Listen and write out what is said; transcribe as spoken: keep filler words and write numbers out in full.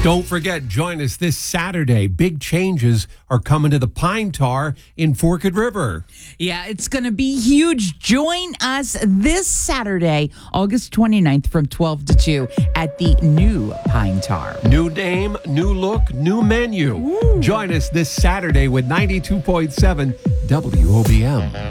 Don't forget, join us this Saturday. Big changes are coming to the Pine Tar in Forked River. Yeah, it's going to be huge. Join us this Saturday, August twenty-ninth from twelve to two at the new Pine Tar. New name, new look, new menu. Ooh. Join us this Saturday with ninety-two point seven W O B M.